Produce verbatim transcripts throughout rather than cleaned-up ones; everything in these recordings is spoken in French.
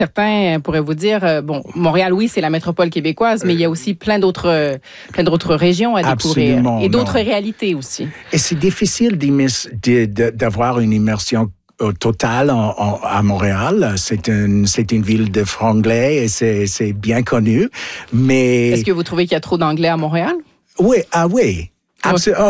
Certains pourraient vous dire, euh, bon, Montréal, oui, c'est la métropole québécoise, mais il y a aussi plein d'autres, euh, plein d'autres régions à découvrir. Absolument, et d'autres non. réalités aussi. Et c'est difficile d'avoir une immersion totale en, en, à Montréal. C'est une, c'est une ville de franglais et c'est, c'est bien connu. Mais... Est-ce que vous trouvez qu'il y a trop d'anglais à Montréal? Oui, ah oui. Absolument.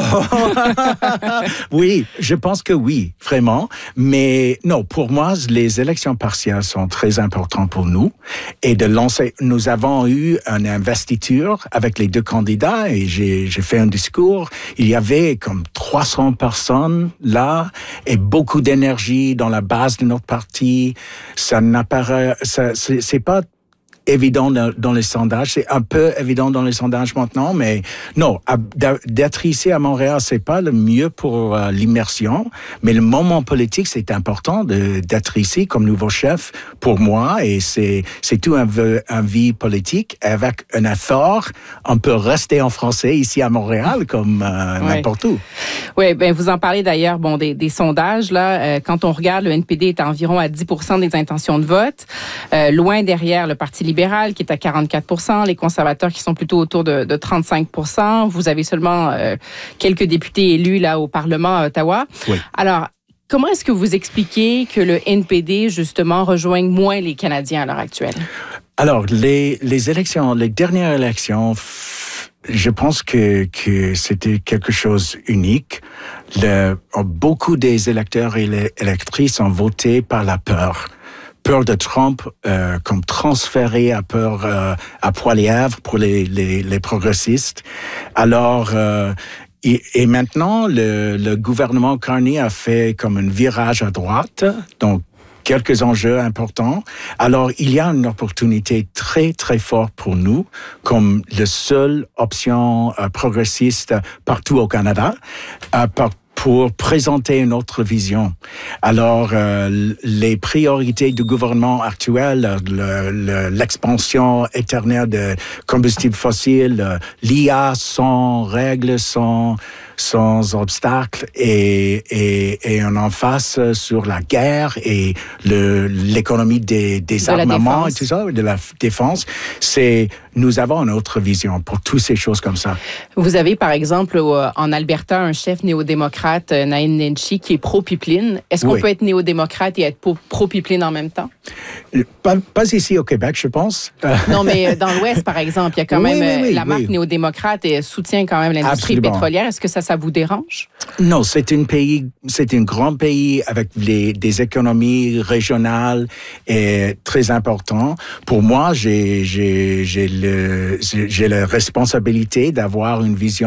Oui, je pense que oui, vraiment. Mais non, pour moi, les élections partielles sont très importantes pour nous. Et de lancer, nous avons eu une investiture avec les deux candidats et j'ai, j'ai fait un discours. Il y avait comme trois cents personnes là et beaucoup d'énergie dans la base de notre parti. Ça n'apparaît, ça, c'est, c'est pas évident dans les sondages. C'est un peu évident dans les sondages maintenant, mais non, d'être ici à Montréal, c'est pas le mieux pour euh, l'immersion, mais le moment politique, c'est important de, d'être ici comme nouveau chef pour moi et c'est, c'est tout un, un vie politique avec un effort. On peut rester en français ici à Montréal comme euh, ouais. n'importe où. Oui, ben vous en parlez d'ailleurs, bon, des, des sondages, là, euh, quand on regarde, le N P D est à environ à dix pour cent des intentions de vote, euh, loin derrière le Parti libéral qui est à quarante-quatre pour cent, les conservateurs qui sont plutôt autour de, de trente-cinq pour cent. Vous avez seulement euh, quelques députés élus là au Parlement à Ottawa. Oui. Alors, comment est-ce que vous expliquez que le N P D, justement, rejoigne moins les Canadiens à l'heure actuelle? Alors, les, les élections, les dernières élections, je pense que, que c'était quelque chose d'unique. Le, beaucoup des électeurs et les électrices ont voté par la peur. Peur de Trump, euh, comme transféré à peur euh, à Poilièvre pour les, les, les progressistes. Alors, euh, et, et maintenant, le, le gouvernement Carney a fait comme un virage à droite, donc quelques enjeux importants. Alors, il y a une opportunité très, très forte pour nous, comme la seule option euh, progressiste partout au Canada, euh, par pour présenter une autre vision. Alors, euh, les priorités du gouvernement actuel, le, le, l'expansion éternelle de combustibles fossiles, l'I A sans règles, sans, sans obstacles, et, et, et on en face sur la guerre et le, l'économie des, des de armements et tout ça, de la défense, c'est nous avons une autre vision pour toutes ces choses comme ça. Vous avez, par exemple, en Alberta, un chef néo-démocrate, Naheed Nenshi, qui est pro-pipeline. Est-ce qu'on oui. peut être néo-démocrate et être pro-pipeline en même temps? Pas, pas ici au Québec, je pense. Non, mais dans l'Ouest, par exemple, il y a quand oui, même oui, oui, la marque oui. néo-démocrate et soutient quand même l'industrie Absolument. pétrolière. Est-ce que ça, ça vous dérange? Non, c'est un pays, c'est un grand pays avec les, des économies régionales et très importantes. Pour moi, j'ai, j'ai, j'ai le, j'ai la responsabilité d'avoir une vision